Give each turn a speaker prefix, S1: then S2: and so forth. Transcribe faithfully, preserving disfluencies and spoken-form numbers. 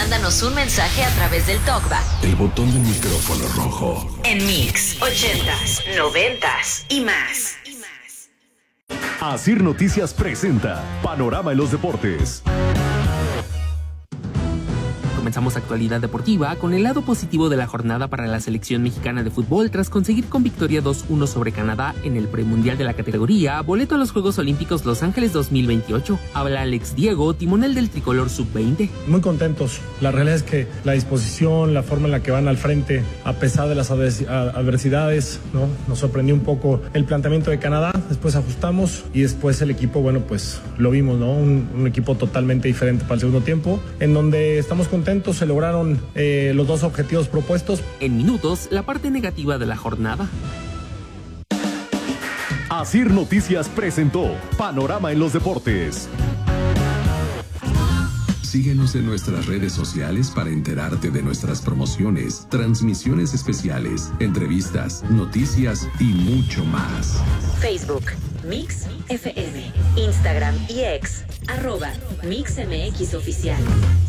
S1: mándanos un mensaje a través del TalkBack.
S2: El botón del micrófono rojo.
S1: En Mix, ochentas, noventas y más.
S3: Asir Noticias presenta Panorama en los Deportes.
S4: Comenzamos actualidad deportiva con el lado positivo de la jornada para la selección mexicana de fútbol tras conseguir con victoria dos uno sobre Canadá en el premundial de la categoría boleto a los Juegos Olímpicos Los Ángeles dos mil veintiocho. Habla Alex Diego, timonel del tricolor sub veinte.
S5: Muy contentos. La realidad es que la disposición, la forma en la que van al frente, a pesar de las adversidades, ¿no? Nos sorprendió un poco el planteamiento de Canadá. Después ajustamos y después el equipo, bueno, pues lo vimos, ¿no? Un, un equipo totalmente diferente para el segundo tiempo, en donde estamos contentos. Se lograron eh, los dos objetivos propuestos.
S4: En minutos, la parte negativa de la jornada.
S3: Asir Noticias presentó Panorama en los Deportes.
S2: Síguenos en nuestras redes sociales para enterarte de nuestras promociones, transmisiones especiales, entrevistas, noticias y mucho más.
S1: Facebook, Mix F M. Instagram y X, arroba Mix M X Oficial.